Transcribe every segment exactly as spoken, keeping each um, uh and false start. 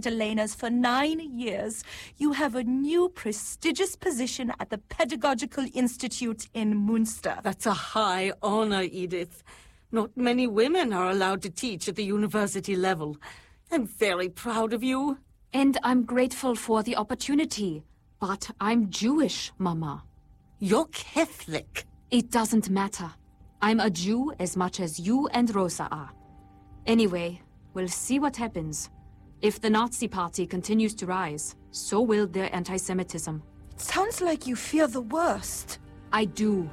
Saint Elena's for nine years, you have a new prestigious position at the Pedagogical Institute in Munster. That's a high honor, Edith. Not many women are allowed to teach at the university level. I'm very proud of you. And I'm grateful for the opportunity. But I'm Jewish, Mama. You're Catholic. It doesn't matter. I'm a Jew as much as you and Rosa are. Anyway, we'll see what happens. If the Nazi Party continues to rise, so will their anti-Semitism. It sounds like you fear the worst. I do.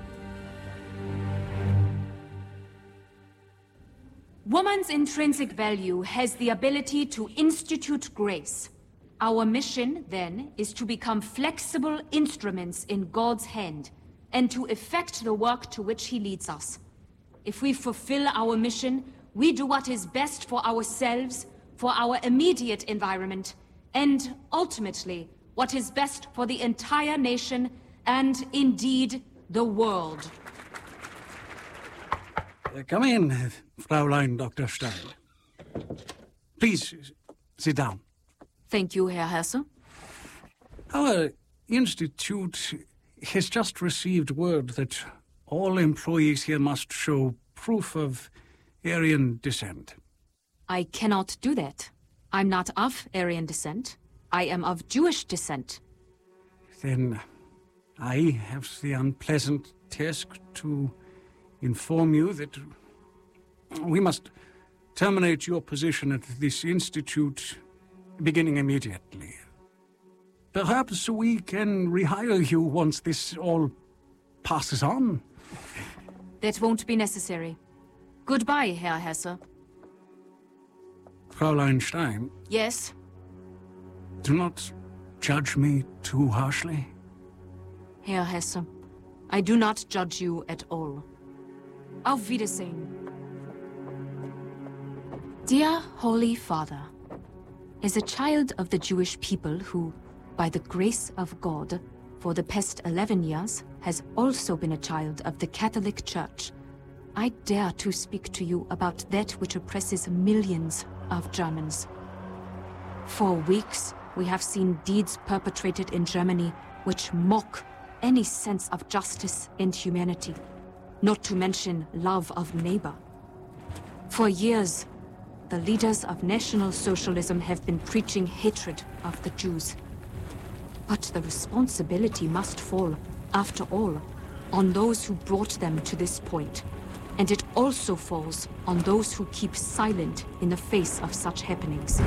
Woman's intrinsic value has the ability to institute grace. Our mission, then, is to become flexible instruments in God's hand, and to effect the work to which He leads us. If we fulfill our mission, we do what is best for ourselves, for our immediate environment, and, ultimately, what is best for the entire nation, and, indeed, the world. Uh, come in, Fraulein Doctor Stein. Please, sit down. Thank you, Herr Hesse. Our institute has just received word that all employees here must show proof of Aryan descent. I cannot do that. I'm not of Aryan descent. I am of Jewish descent. Then I have the unpleasant task to inform you that we must terminate your position at this institute beginning immediately. Perhaps we can rehire you once this all passes on. That won't be necessary. Goodbye, Herr Hesse. Fraulein Stein. Yes? Do not judge me too harshly. Herr Hesse, I do not judge you at all. Auf Wiedersehen. Dear Holy Father, as a child of the Jewish people who, by the grace of God, for the past eleven years, has also been a child of the Catholic Church, I dare to speak to you about that which oppresses millions of Germans. For weeks, we have seen deeds perpetrated in Germany which mock any sense of justice and humanity, not to mention love of neighbor. For years, the leaders of National Socialism have been preaching hatred of the Jews. But the responsibility must fall, after all, on those who brought them to this point. And it also falls on those who keep silent in the face of such happenings.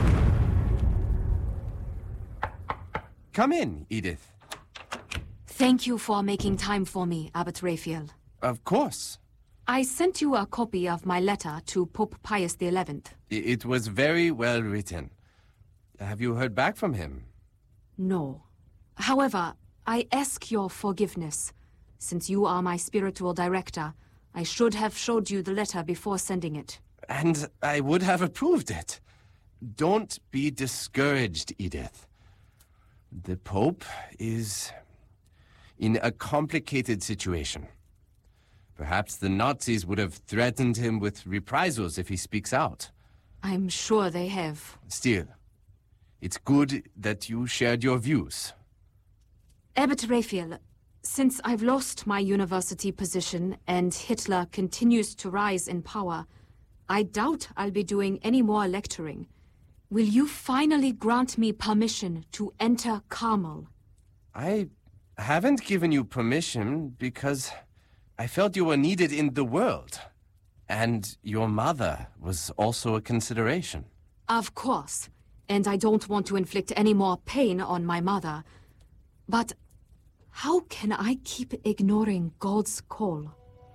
Come in, Edith. Thank you for making time for me, Abbot Raphael. Of course. I sent you a copy of my letter to Pope Pius the eleventh. It was very well written. Have you heard back from him? No. However, I ask your forgiveness. Since you are my spiritual director, I should have showed you the letter before sending it. And I would have approved it. Don't be discouraged, Edith. The Pope is in a complicated situation. Perhaps the Nazis would have threatened him with reprisals if he speaks out. I'm sure they have. Still, it's good that you shared your views. Abbot Raphael, since I've lost my university position and Hitler continues to rise in power, I doubt I'll be doing any more lecturing. Will you finally grant me permission to enter Carmel? I haven't given you permission because I felt you were needed in the world. And your mother was also a consideration. Of course. And I don't want to inflict any more pain on my mother. But how can I keep ignoring God's call?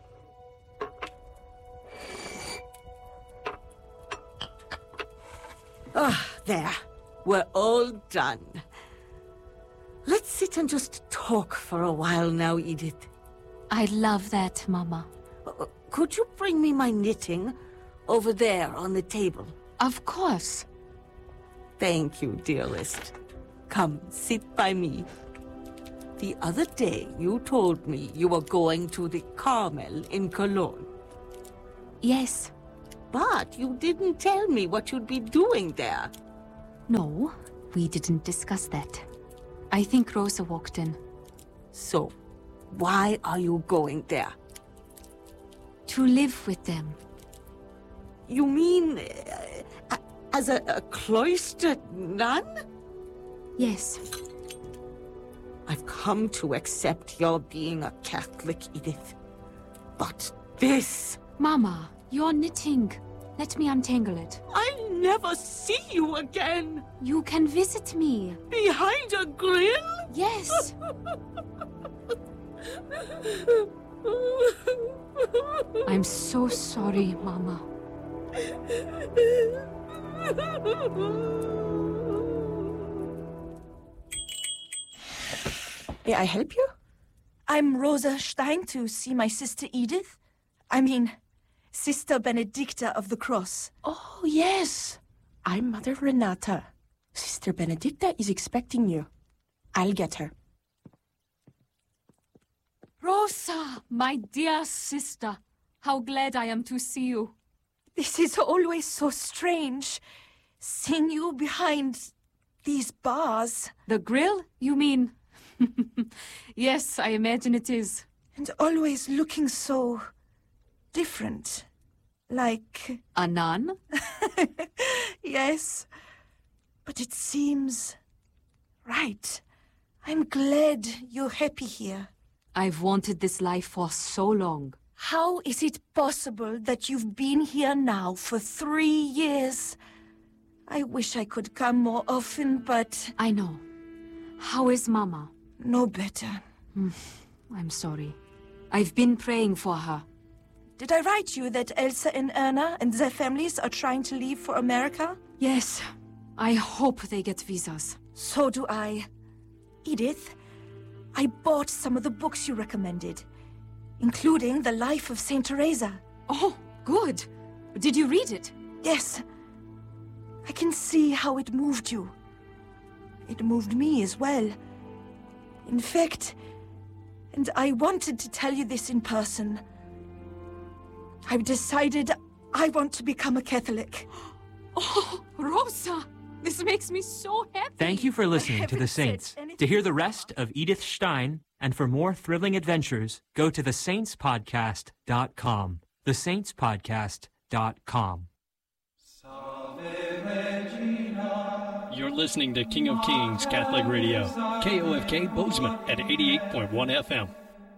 Ah, there. We're all done. Let's sit and just talk for a while now, Edith. I love that, Mama. Uh, could you bring me my knitting over there on the table? Of course. Thank you, dearest. Come, sit by me. The other day, you told me you were going to the Carmel in Cologne. Yes. But you didn't tell me what you'd be doing there. No, we didn't discuss that. I think Rosa walked in. So, why are you going there? To live with them. You mean uh, as a, a cloistered nun? Yes. I've come to accept your being a Catholic, Edith. But this... Mama, you're knitting. Let me untangle it. I'll never see you again! You can visit me. Behind a grill? Yes. I'm so sorry, Mama. May I help you? I'm Rosa Stein to see my sister Edith. I mean, Sister Benedicta of the Cross. Oh, yes. I'm Mother Renata. Sister Benedicta is expecting you. I'll get her. Rosa, my dear sister. How glad I am to see you. This is always so strange, seeing you behind these bars. The grill, you mean? Yes, I imagine it is. And always looking so different. Like... A nun? Yes. But it seems right. I'm glad you're happy here. I've wanted this life for so long. How is it possible that you've been here now for three years? I wish I could come more often, but... I know. How is Mama? No better. I'm sorry. I've been praying for her. Did I write you that Elsa and Erna and their families are trying to leave for America? Yes. I hope they get visas. So do I. Edith, I bought some of the books you recommended, including The Life of Saint Teresa. Oh, good. Did you read it? Yes. I can see how it moved you. It moved me as well. In fact, and I wanted to tell you this in person, I've decided I want to become a Catholic. Oh, Rosa! This makes me so happy! Thank you for listening to The Saints. To hear the rest of Edith Stein, and for more thrilling adventures, go to the saints podcast dot com. the saints podcast dot com. You're listening to King of Kings Catholic Radio, K O F K Bozeman at eighty-eight point one F M.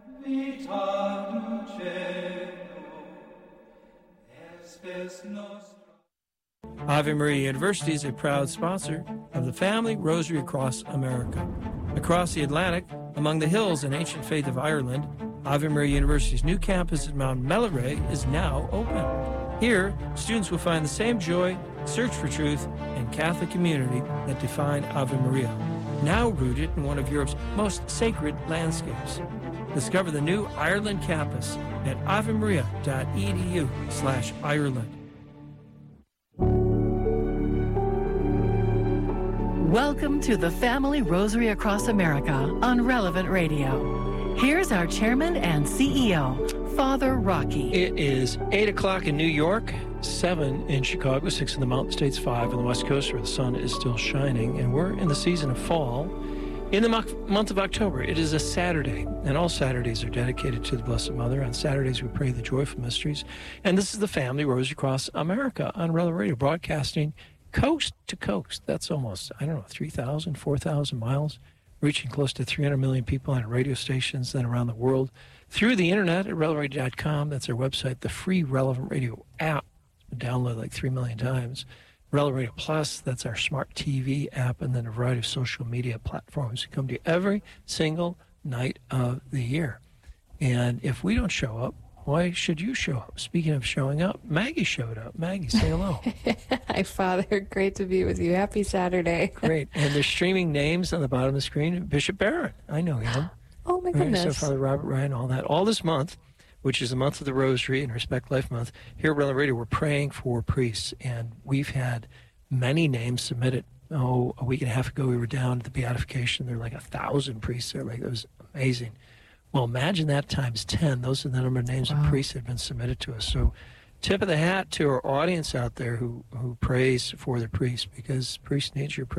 Ave Maria University is a proud sponsor of the Family Rosary Across America. Across the Atlantic, among the hills and ancient faith of Ireland, Ave Maria University's new campus at Mount Melleray is now open. Here, students will find the same joy, search for truth, and Catholic community that define Ave Maria, now rooted in one of Europe's most sacred landscapes. Discover the new Ireland campus at avemaria.edu slash Ireland. Welcome to the Family Rosary Across America on Relevant Radio. Here's our chairman and C E O, Father Rocky. It is eight o'clock in New York, seven in Chicago, six in the Mountain States, five on the West Coast where the sun is still shining, and we're in the season of fall. In the mo- month of October, it is a Saturday, and all Saturdays are dedicated to the Blessed Mother. On Saturdays, we pray the joyful mysteries, and this is the Family Rosary Across America on Relevant Radio, broadcasting coast to coast. That's almost, I don't know, three thousand, four thousand miles, reaching close to three hundred million people on radio stations then around the world through the internet at relevant radio dot com. That's our website. The free Relevant Radio app, downloaded like three million times. Relevant Radio Plus, that's our smart T V app, and then a variety of social media platforms that come to you every single night of the year. And if we don't show up, why should you show up? Speaking of showing up, Maggie showed up. Maggie, say hello. Hi, Father. Great to be with you. Happy Saturday. Great. And they're streaming names on the bottom of the screen. Bishop Barron. I know him. Oh, my Right, goodness. so Father Robert Ryan, all that. All this month, which is the month of the Rosary and Respect Life Month, here at Relevant Radio, we're praying for priests. And we've had many names submitted. Oh, a week and a half ago, we were down to the beatification. There were like a thousand priests there. Like, it was amazing. Well, imagine that times ten. Those are the number of names Wow. of priests that have been submitted to us. So tip of the hat to our audience out there who, who prays for the priest, because priests need your prayer.